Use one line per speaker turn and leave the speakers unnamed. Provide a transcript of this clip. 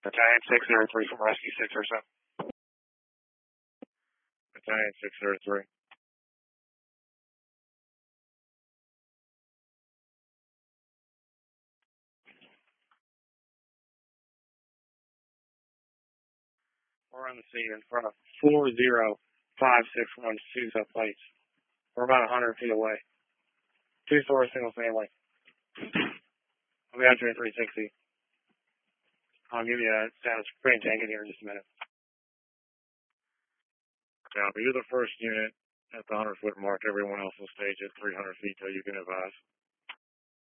Battalion 603 from Rescue 607.
Battalion 603. We're on the scene in front of 40561 Sousa Place. We're about 100 feet away. Two-story single family. I'll be out here at 360. I'll give you a status crane tank in here in just a minute. Copy. You're the first unit at the 100-foot mark. Everyone else will stage at 300 feet till you can advise.